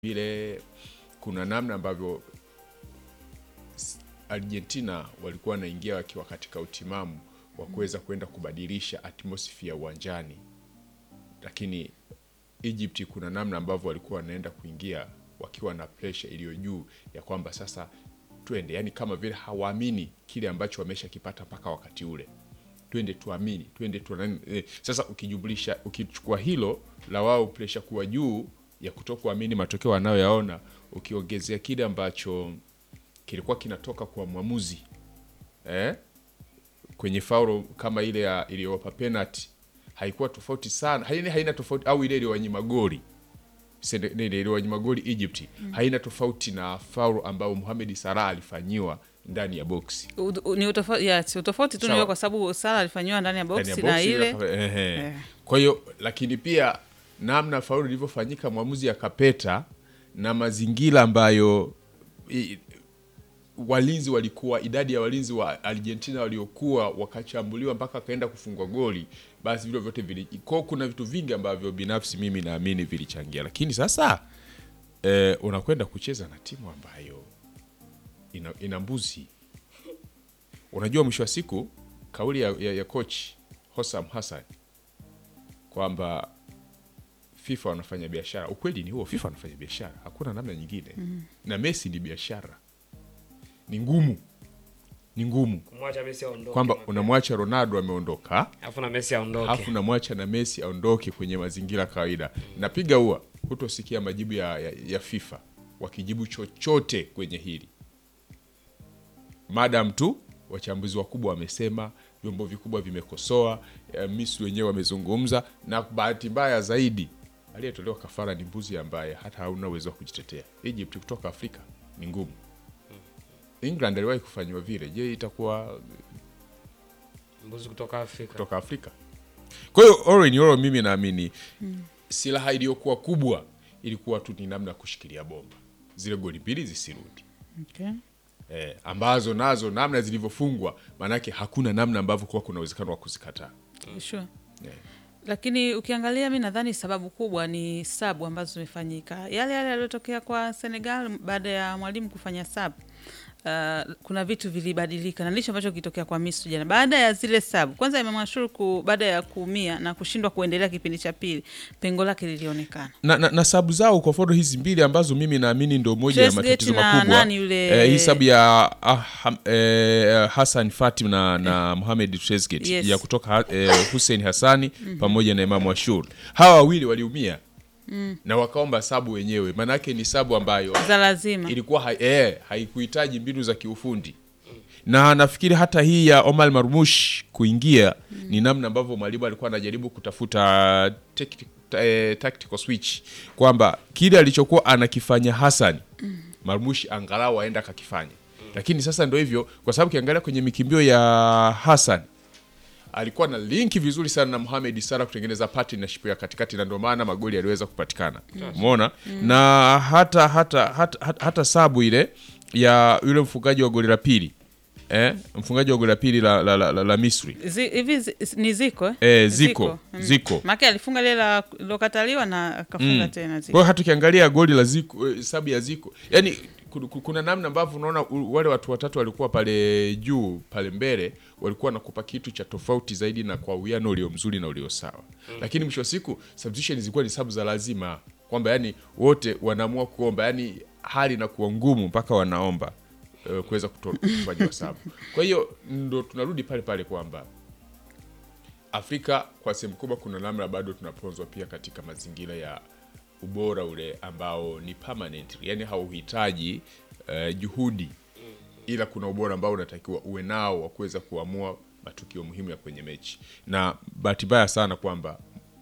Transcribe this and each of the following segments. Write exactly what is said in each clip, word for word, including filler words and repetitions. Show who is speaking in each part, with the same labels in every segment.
Speaker 1: vile kuna namna ambavyo Argentina walikuwa wanaingia wakiwa katika utimamu wa kuweza kwenda kubadilisha atmosphere uwanjani, lakini Egypt kuna namna ambavyo walikuwa wanaenda kuingia wakiwa na pressure iliyo juu ya kwamba sasa twende, yani kama vile hawaamini kile ambacho wameshakipata mpaka wakati ule, twende tuamini, twende tuanani. Eh, sasa ukijumlisha, ukichukua hilo la wao pressure kuwa juu ya kutokuamini matokeo wanayoyaona, ukiongezea kile ambacho kilikuwa kinatoka kwa mwamuzi eh, kwenye faulu kama ile ya iliyowapa penalty, haikuwa tofauti sana, haina haina tofauti, au ile iliyowanyima goli ile iliyowanyima goli Egypt mm. haina tofauti na faulu ambao Mohamed Salah alifanyiwa ndani ya box.
Speaker 2: Ni utofauti, yes, utofauti tu ni kwa sababu Salah alifanyiwa ndani ya box na ile
Speaker 1: ehe eh. Kwa hiyo lakini pia namna faulu ilivyofanyika, mwamuzi akapeta na mazingira ambayo i, walinzi walikuwa, idadi ya walinzi wa Argentina waliokuwa wakachambuliwa mpaka akaenda kufungwa goli, basi vile vyote vili, kwa kuna vitu vingi ambavyo binafsi mimi naamini vilichangia. Lakini sasa eh, unakwenda kucheza na timu ambayo ina, ina mbuzi. Unajua mwisho wa siku kauli ya, ya, ya coach Hossam Hassan kwamba FIFA wanafanya biashara, ukweli ni huo, FIFA wanafanya biashara, hakuna namna nyingine. Mm. Na Messi ni biashara. Ni ngumu. Ni ngumu
Speaker 3: kumwacha Messi aondoke,
Speaker 1: kwamba unamwacha Ronaldo ameondoka,
Speaker 3: alafu na Messi aondoke,
Speaker 1: alafu unamwacha na Messi aondoke kwenye mazingira kawaida. Mm. Napiga huwa hutosikia majibu ya, ya, ya FIFA wakijibu chochote kwenye hili, madam tu wachambuzi wakubwa wamesema, vyombo vikubwa vimekosoa, Misri wenyewe wamezungumza, na bahati mbaya zaidi aliyetolewa kafara ni mbuzi ambaye hata hauna uwezo wa kujitetea. Egypt kutoka Afrika ni ngumu. England aliwahi kufanywa vile, je itakuwa
Speaker 3: mbuzi kutoka Afrika?
Speaker 1: Kutoka Afrika. Kwa hiyo Oren Yoro mimi naamini hmm. silaha iliyokuwa kubwa ilikuwa tu ni namna kushikilia bomba zile goli mbili zisirudi.
Speaker 2: Okay.
Speaker 1: Eh, ambazo nazo namna zilivyofungwa, manake hakuna namna ambavyo kwa kuna uwezekano wa kuzikataa.
Speaker 2: Sure.
Speaker 1: Yeah.
Speaker 2: Lakini ukiangalia mimi nadhani sababu kubwa ni sabu ambazo zimefanyika. Yale yale yaliyotokea kwa Senegal baada ya mwalimu kufanya sabu. Uh, kuna vitu vilibadilika, na ndicho ambacho kitokea kwa Misri jana baada ya zile sabu. Kwanza imemwashuru ku, baada ya kuumia na kushindwa kuendelea kipindi cha pili, pengo lake lilionekana. Na,
Speaker 1: na, na sabu zao kwa fodo hizi mbili ambazo mimi naamini ndio moja ya matatizo makubwa. Eh, hii sabu ya ah, eh, Hassan Fatim na, na Mohamed Trezeguet, yes. ya kutoka eh, Hussein Hassani mm -hmm. pamoja na Imam Ashur. Hawa wawili waliumia. Mm. Na wakaomba sabu wenyewe, manake ni sabu ambayo
Speaker 2: za lazima
Speaker 1: ilikuwa ha, eh, haikuhitaji mbinu za kiufundi. Na nafikiri hata hii ya Omar Marmush kuingia mm. ni namna ambavyo mwalimu alikuwa anajaribu kutafuta tactic, eh, tactical switch, kwamba kile alichokuwa anakifanya Hassan mm. Marmush angalau aenda kakifanya. Mm. Lakini sasa ndio hivyo, kwa sababu kiangalia kwenye mikimbio ya Hassan alikuwa na linki vizuri sana na Mohamed Salah kutengeneza partnership ya katikati, na ndio maana magoli yaliweza kupatikana. Umeona? Mm. Na hata hata hata, hata, hata sabu ile ya yule mfungaji wa goli la pili. Eh, mfungaji wa goli la pili la la, la, la, la Misri.
Speaker 2: Hivi zi, ni Ziko eh?
Speaker 1: Eh, Ziko,
Speaker 2: mm.
Speaker 1: Ziko.
Speaker 2: Maki alifunga ile la lokataliwa na akafunga mm. tena Ziko.
Speaker 1: Kwa hiyo hata ukiangalia goli la Ziko, sabu ya Ziko, yani kuna namna ambavyo unaona wale watu watatu walikuwa pale juu pale mbele walikuwa nakupa kitu cha tofauti zaidi na kwa uwiano ulio mzuri na ulio sawa. Mm. Lakini mwisho wa siku substitution zilikuwa ni sabu za lazima, kwamba yani wote wanaamua kuomba, yani hali na kuwa ngumu mpaka wanaomba uh, kuweza kufanya sabu. Kwa hiyo ndo tunarudi pale pale kwamba Afrika kwa sehemu kubwa kuna namna bado tunaponzwa pia katika mazingira ya ubora ule ambao ni permanent, yani hauhitaji uh, juhudi, ila kuna ubora ambao unatakiwa uwe nao wa kuweza kuamua matukio muhimu ya kwenye mechi. Na bahati mbaya sana kwamba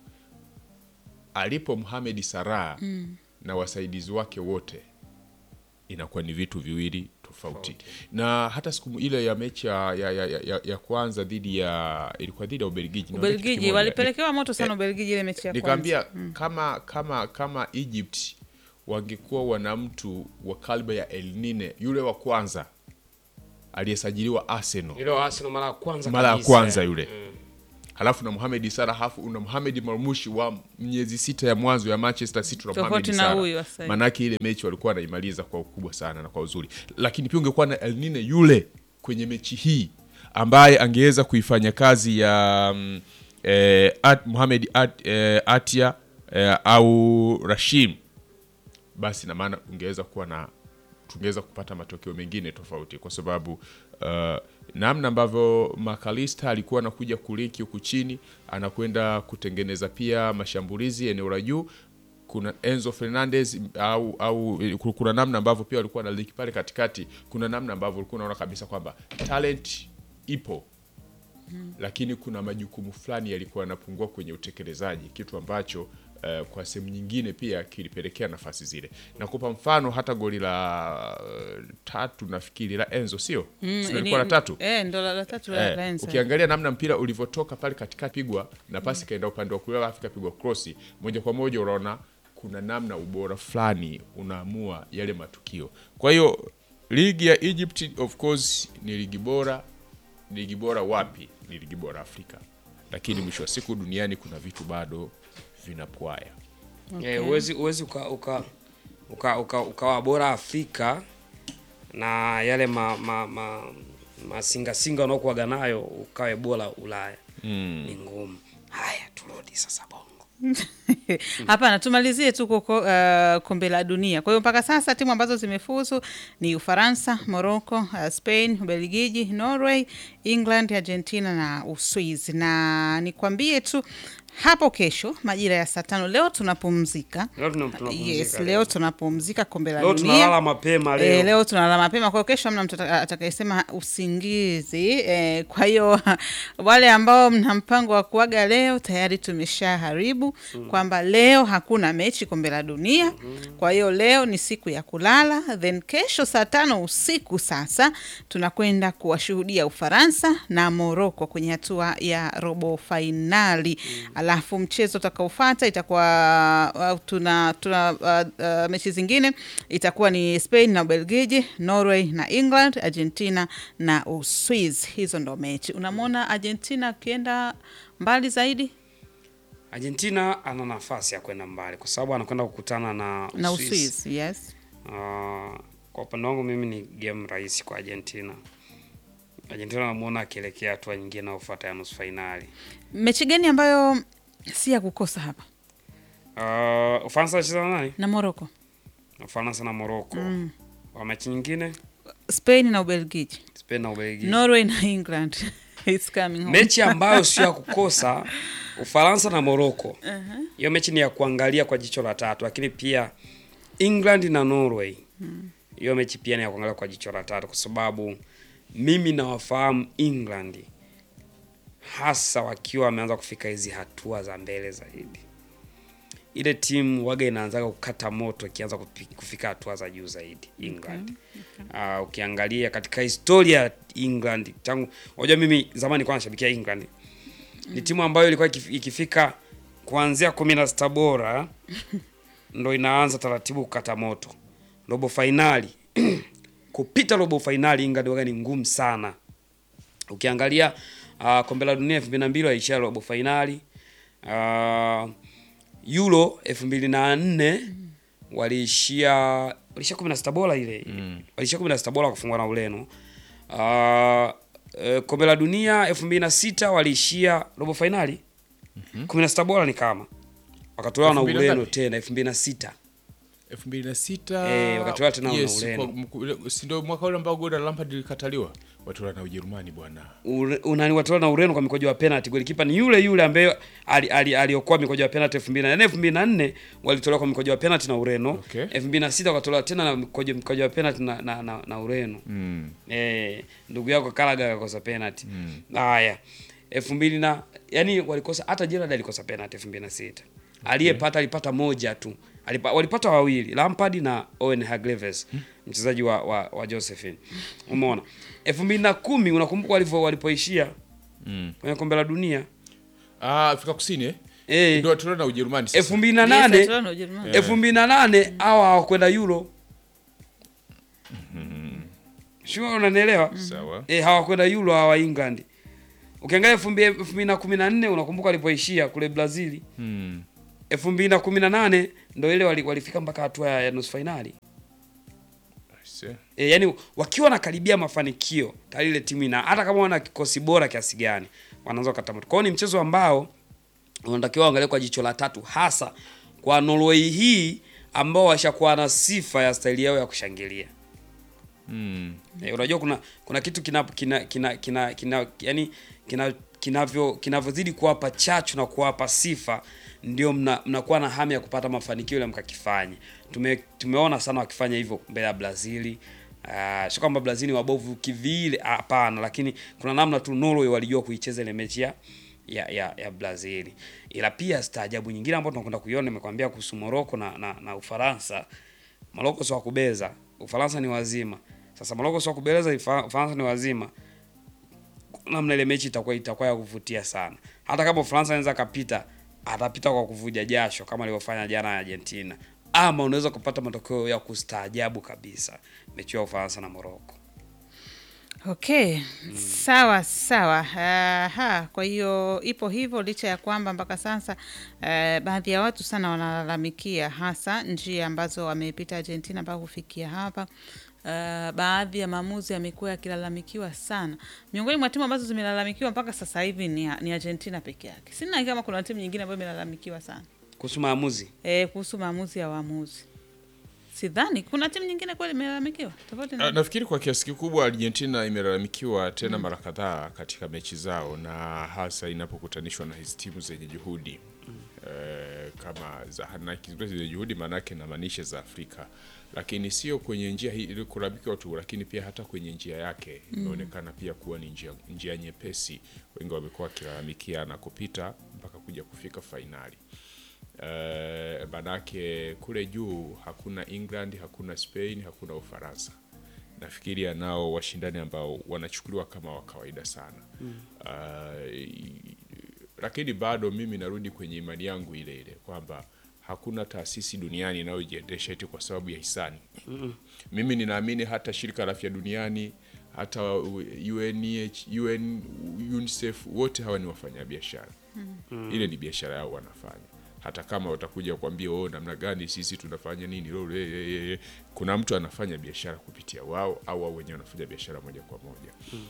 Speaker 1: alipo Mohamed Salah mm. na wasaidizi wake wote inakuwa ni vitu viwili tofauti. Okay. Na hata siku ile ya mechi ya, ya, ya, ya, ya kwanza dhidi ya ilikuwa dhidi ya Ubelgiji.
Speaker 2: Ubelgiji walipelekewa moto sana Ubelgiji ile mechi ya kwanza.
Speaker 1: Nikamwambia mm. kama kama kama Egypt wangekuwa wana mtu wa kalba ya El Nine, yule wa kwanza aliyesajiliwa Arsenal.
Speaker 3: Yule Arsenal mara ya kwanza
Speaker 1: mara ya kwanza yule. Mm. halafu na Mohamed Salah, halafu una Mohamed Marmushi wa miezi sita ya mwanzo ya Manchester City na Mohamed
Speaker 2: Tofauti na huyu wa
Speaker 1: Salah.
Speaker 2: sasa.
Speaker 1: Manake ile mechi walikuwa wanaimaliza kwa ukubwa sana na kwa uzuri. Lakini pia ungekuwa na El Nine yule kwenye mechi hii ambaye angeweza kuifanya kazi ya mm, eh, At, Mohamed At, eh, Atia eh, au Rashim, basi na maana ungeweza kuwa na tungeweza kupata matokeo mengine tofauti, kwa sababu uh, namna ambavyo Makalista alikuwa anakuja kulinki huku chini, anakwenda kutengeneza pia mashambulizi eneo la juu. Kuna Enzo Fernandez au au kuna namna ambavyo pia walikuwa na link pale katikati. Kuna namna ambavyo ulikuwa unaona kabisa kwamba talent ipo, hmm. lakini kuna majukumu fulani yalikuwa yanapungua kwenye utekelezaji, kitu ambacho Uh, kwa sehemu nyingine pia kilipelekea nafasi zile. Nakupa mfano hata goli la uh, tatu nafikiri la Enzo, sio?
Speaker 2: Mm,
Speaker 1: Sio ilikuwa la tatu?
Speaker 2: Eh, ndo la tatu la,
Speaker 1: Eh,
Speaker 2: la Enzo.
Speaker 1: ukiangalia namna mpira ulivyotoka pale katikati pigwa na pasi kaenda upande wa kulia, Afrika pigwa cross, moja kwa moja unaona kuna namna ubora fulani unaamua yale matukio. Kwa hiyo ligi ya Egypt of course ni ligi bora. Ligi bora wapi? Ni ligi bora Afrika. Lakini mwisho wa siku duniani kuna vitu bado vinapwaya.
Speaker 3: Okay. Eh, uwezi uwezi uka uka uka, uka, ukawa bora Afrika na yale ma ma, ma masinga singa unaokuaga nayo ukawe bora Ulaya. Mm. Ni ngumu. Haya, turudi sasa Bongo.
Speaker 2: Hapana, tumalizie tu kwa uh, kombe la dunia. Kwa hiyo mpaka sasa timu ambazo zimefuzu ni Ufaransa, Morocco, uh, Spain, Ubelgiji, Norway, England, Argentina na Uswizi. Na nikwambie tu hapo kesho majira ya saa tano leo tunapumzika.
Speaker 3: Leo tunapumzika.
Speaker 2: Yes, leo tunapumzika kombe la
Speaker 3: leo
Speaker 2: dunia.
Speaker 3: Leo tunalala mapema leo.
Speaker 2: E, leo tunalala mapema. Kwa hiyo kesho hamna mtu atakayesema usingizi. E, kwa hiyo wale ambao mna mpango wa kuaga leo tayari tumeshaharibu mm. kwamba leo hakuna mechi kombe la dunia. Mm-hmm. Kwa hiyo leo ni siku ya kulala. Then kesho saa tano usiku sasa tunakwenda kuwashuhudia Ufaransa na Morocco kwenye hatua ya robo finali. Mm. Alafu mchezo utakaofuata itakuwa uh, tuna tuna uh, uh, mechi zingine itakuwa ni Spain na Ubelgiji, Norway na England, Argentina na Uswizi. Hizo ndo mechi. Unamwona Argentina kienda mbali zaidi?
Speaker 3: Argentina ana nafasi ya kwenda mbali kwa sababu anakwenda kukutana na Uswizi.
Speaker 2: Na Uswizi, yes.
Speaker 3: Uh, kwa upande wangu mimi ni game rahisi kwa Argentina. Argentina namuona akielekea hatua nyingine na ufuata ya nusu finali.
Speaker 2: Mechi gani ambayo si ya kukosa hapa?
Speaker 3: Uh, Ufaransa inacheza na nani?
Speaker 2: Na Morocco.
Speaker 3: Ufaransa na Morocco. Mm. Wa mechi nyingine?
Speaker 2: Spain na Ubelgiji.
Speaker 3: Spain na Ubelgiji.
Speaker 2: Norway na England. It's coming home.
Speaker 3: Mechi ambayo sio ya kukosa Ufaransa na Morocco. Uh-huh. Hiyo mechi ni ya kuangalia kwa jicho la tatu, lakini pia England na Norway. Hiyo mm. mechi pia ni ya kuangalia kwa jicho la tatu kwa sababu mimi nawafahamu England hasa wakiwa wameanza kufika hizi hatua za mbele zaidi. Ile timu waga inaanza kukata moto ikianza kufika hatua za juu zaidi England. Okay. Okay. Uh, ukiangalia katika historia England tangu unajua mimi zamani nilikuwa nashabikia England. Mm. Ni timu ambayo ilikuwa ikifika kuanzia kumi na sita bora ndo inaanza taratibu kukata moto. Robo finali kupita robo finali England waga ni ngumu sana. Ukiangalia uh, kombe la dunia elfu mbili na mbili waishia robo finali. Uh, Euro elfu mbili na nne mm. waliishia waliishia kumi na sita bora ile. Mm. Waliishia kumi na sita bora kufungwa na Ureno. Uh, uh, kombe la dunia elfu mbili na sita waliishia robo finali. Mm-hmm. kumi na sita bora ni kama wakatolewa na Ureno tena elfu mbile na sita.
Speaker 1: elfu mbili na sita
Speaker 3: eh wakatolewa tena
Speaker 1: yes,
Speaker 3: na Ureno.
Speaker 1: Si ndio mwaka ule ambao goli la Lampard lilikataliwa? Watolewa na Ujerumani bwana.
Speaker 3: Unani watolewa na Ureno kwa mikojo ya penalty. Golikipa ni yule yule ambaye aliokuwa ali, mikojo ya penalty elfu mbili na nne. elfu mbili na nne walitolewa kwa mikojo ya penalty na Ureno. Okay. elfu mbili na sita wakatolewa tena na mikojo mikojo ya penalty na na, na, na Ureno. Mm. Eh ndugu yako Kalaga akakosa penalty. Haya. Mm. elfu mbili na yani walikosa hata Gerrard alikosa penalty elfu mbili na sita. Okay. Aliyepata alipata moja tu. Alipa, walipata wawili, Lampard na Owen Hargreaves, hmm. mchezaji wa, wa wa Josephine. Umeona? elfu mbili na kumi unakumbuka walivyo walipoishia mm. kwenye kombe la dunia?
Speaker 1: Ah, Afrika Kusini eh?
Speaker 3: Eh.
Speaker 1: Ndio watolewa na Ujerumani sasa.
Speaker 3: elfu mbili na nane yes, elfu mbili na nane hawa hawakwenda Euro. Mhm. Sio unanielewa?
Speaker 1: Sawa.
Speaker 3: Eh, hawakwenda Euro hawa England. Ukiangalia elfu mbili na kumi na nne unakumbuka alipoishia kule Brazil.
Speaker 1: Mm.
Speaker 3: elfu mbili na kumi na nane ndio ile wali- walifika mpaka hatua ya nusu finali.
Speaker 1: Aise.
Speaker 3: E, yani wakiwa wanakaribia mafanikio tayari ile timu ina hata kama wana kikosi bora kiasi gani wanaanza kukata. Kwa hiyo ni mchezo ambao unatakiwa angalia kwa jicho la tatu, hasa kwa Norway hii ambao washakuwa na sifa ya staili yao ya kushangilia.
Speaker 1: Mm.
Speaker 3: E, unajua kuna kuna kitu kina kina kina, kina, kina yani kina kinavyo kinavyozidi kuwapa chachu na kuwapa sifa, ndio mna, mnakuwa na hamu ya kupata mafanikio ile mkakifanya. Tume, tumeona sana wakifanya hivyo mbele ya Brazil. Uh, sio kwamba Brazil ni wabovu kivile, hapana, lakini kuna namna tu Norway walijua kuicheza ile mechi ya ya, ya, ya Brazil. Ila pia staajabu nyingine ambayo tunakwenda kuiona, nimekwambia kuhusu Morocco na, na, na Ufaransa. Morocco sio kubeza, Ufaransa ni wazima. Sasa Morocco sio kubeza, Ufaransa ni wazima. Namna ile mechi itakuwa itakuwa ya kuvutia sana. Hata kama Ufaransa anaweza kapita, atapita kwa kuvuja jasho kama alivyofanya jana Argentina. Ama unaweza kupata matokeo ya kustaajabu kabisa mechi ya Ufaransa na Morocco.
Speaker 2: Okay, mm. Sawa sawa. Aha, kwa hiyo ipo hivyo, licha ya kwamba mpaka sasa uh, baadhi ya watu sana wanalalamikia hasa njia ambazo wamepita Argentina mpaka kufikia hapa. Uh, baadhi ya maamuzi yamekuwa yakilalamikiwa sana. Miongoni mwa timu ambazo zimelalamikiwa mpaka sasa hivi ni, ni Argentina peke yake. Sina kama kuna timu nyingine ambayo imelalamikiwa sana
Speaker 3: Kuhusu maamuzi?
Speaker 2: Eh, kuhusu maamuzi ya waamuzi. Sidhani kuna timu nyingine kweli imelalamikiwa. Tofauti na
Speaker 1: nafikiri kwa kiasi kikubwa Argentina imelalamikiwa tena mm. mara kadhaa katika mechi zao, na hasa inapokutanishwa na hizi timu zenye juhudi mm. e, kama za na zenye juhudi manake na maanisha za Afrika, lakini sio kwenye njia hii ili kulalamikiwa tu, lakini pia hata kwenye njia yake inaonekana mm. pia kuwa ni njia, njia nyepesi. Wengi wamekuwa wakilalamikia na kupita mpaka kuja kufika finali. Uh, manake kule juu hakuna England, hakuna Spain, hakuna Ufaransa. Nafikiria nao washindani ambao wanachukuliwa kama wa kawaida sana. Mm. Uh, lakini bado mimi narudi kwenye imani yangu ile ile kwamba hakuna taasisi duniani inayojiendesha eti kwa sababu ya hisani. Mm. Mimi ninaamini hata shirika la afya duniani, hata U N H, U N, UNICEF, wote hawa ni wafanyabiashara. Mm. Ile ni biashara yao wanafanya. Hata kama watakuja kuambia oh namna gani sisi tunafanya nini, lolo, hey, hey, hey. Kuna mtu anafanya biashara kupitia wao au wao wenyewe wanafanya biashara moja kwa moja. Mm.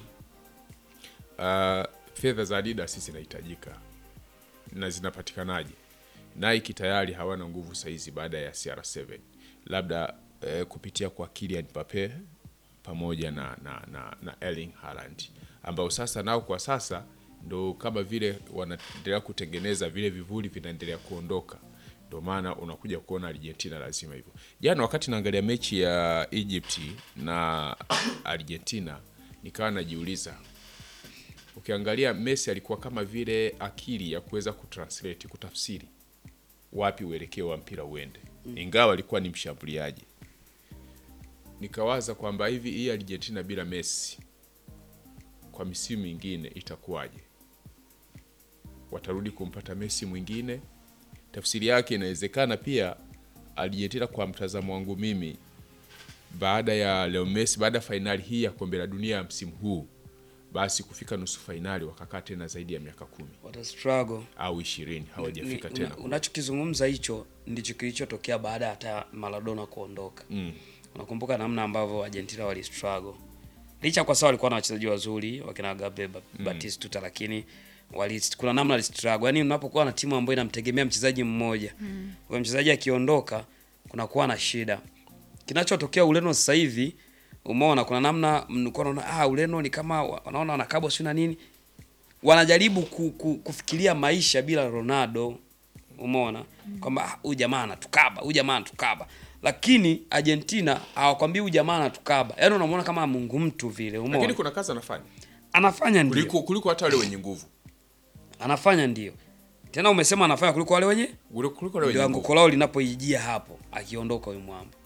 Speaker 1: Uh, fedha za Adidas sisi zinahitajika. Na zinapatikanaje? Nike tayari hawana nguvu saizi baada ya C R seven. Labda eh, kupitia kwa Kylian Mbappe pamoja na na na, na Erling Haaland, ambao sasa nao kwa sasa ndo kama vile wanaendelea kutengeneza vile vivuli vinaendelea kuondoka. Ndio maana unakuja kuona Argentina lazima hivyo. Jana wakati naangalia mechi ya Egypt na Argentina nikawa najiuliza, ukiangalia Messi alikuwa kama vile akili ya kuweza kutranslate, kutafsiri wapi uelekeo wa mpira uende. Ingawa alikuwa ni mshambuliaji. Nikawaza kwamba hivi hii Argentina bila Messi kwa misimu mingine itakuwaje? Watarudi kumpata Messi mwingine? Tafsiri yake inawezekana pia Argentina kwa mtazamo wangu mimi, baada ya Leo Messi, baada ya finali hii ya kombe la dunia ya msimu huu, basi kufika nusu finali wakakaa tena zaidi ya miaka kumi.
Speaker 3: Wata struggle
Speaker 1: Au ishirini hawajafika tena.
Speaker 3: Una, unachokizungumza hicho ndicho kilichotokea baada hata Maradona kuondoka. Mm. Unakumbuka namna ambavyo Argentina wali struggle. Licha kwa sawa walikuwa na wachezaji wazuri wakina Gabriel Batistuta, mm. lakini wali kuna namna wali struggle. Yaani unapokuwa na timu ambayo inamtegemea mchezaji mmoja, mm. kwa mchezaji akiondoka kuna kuwa na shida. Kinachotokea Ureno sasa hivi, umeona kuna namna mnakuwa unaona ah Ureno ni kama wanaona wanakabwa sio na nini. Wanajaribu ku, ku, kufikiria maisha bila Ronaldo. Umeona mm. kwamba huyu jamaa anatukaba, huyu jamaa anatukaba. Lakini Argentina hawakwambii huyu jamaa anatukaba. Yaani unamwona kama Mungu mtu vile, umeona.
Speaker 1: Lakini kuna kazi anafanya.
Speaker 3: Anafanya ndio.
Speaker 1: Kuliko kuliko hata wale wenye nguvu.
Speaker 3: Anafanya ndio. Tena umesema anafanya kuliko wale wenye?
Speaker 1: Kuliko wale wenye nguvu.
Speaker 3: Anguko lao linapoijia hapo akiondoka huyu mwamba.